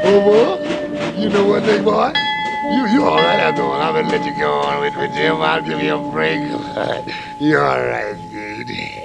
Over. You know what, big boy? You all right after all. I'm gonna let you go on with Jim. I'll give you a break. You all right, dude?